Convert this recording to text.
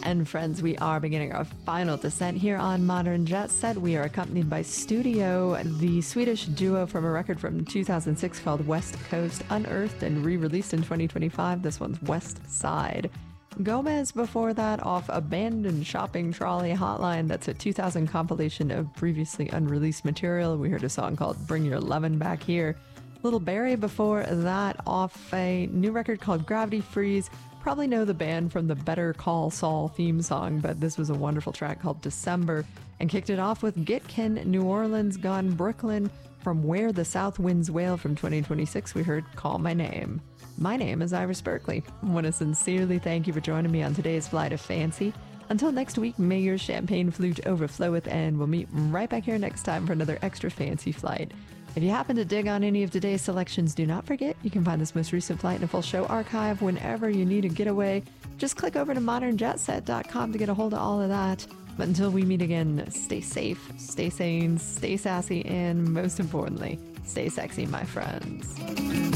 And friends, we are beginning our final descent here on Modern Jet Set. We are accompanied by Studio, the Swedish duo from a record from 2006 called West Coast, unearthed and re-released in 2025. This one's West Side. Gomez before that off Abandoned Shopping Trolley Hotline. That's a 2000 compilation of previously unreleased material. We heard a song called Bring Your Lovin' Back Here. Little Barry before that off a new record called Gravity Freeze. Probably know the band from the Better Call Saul theme song, but this was a wonderful track called December, and kicked it off with Gitkin, New Orleans Gone Brooklyn. From Where the South Winds Wail from 2026, we heard Call My Name. My name is Iris Berkeley. I want to sincerely thank you for joining me on today's Flight of Fancy. Until next week, may your champagne flute overfloweth, and we'll meet right back here next time for another extra fancy flight. If you happen to dig on any of today's selections, do not forget you can find this most recent flight and a full show archive whenever you need a getaway. Just click over to modernjetset.com to get a hold of all of that. But until we meet again, stay safe, stay sane, stay sassy, and most importantly, stay sexy, my friends.